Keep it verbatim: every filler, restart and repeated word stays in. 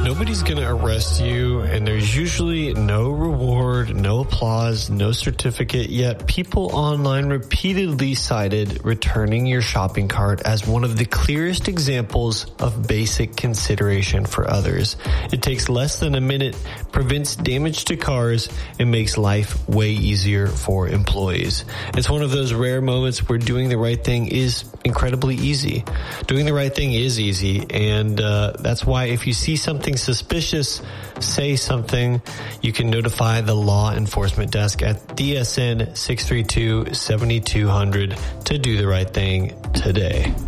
Nobody's going to arrest you, and there's usually no reward, no applause, no certificate, yet people online repeatedly cited returning your shopping cart as one of the clearest examples of basic consideration for others. It takes less than a minute, prevents damage to cars, and makes life way easier for employees. It's one of those rare moments where doing the right thing is incredibly easy. Doing the right thing is easy, and uh, that's why if you see something suspicious, say something. You can notify the law enforcement desk at D S N six three two, seven two zero zero to do the right thing today.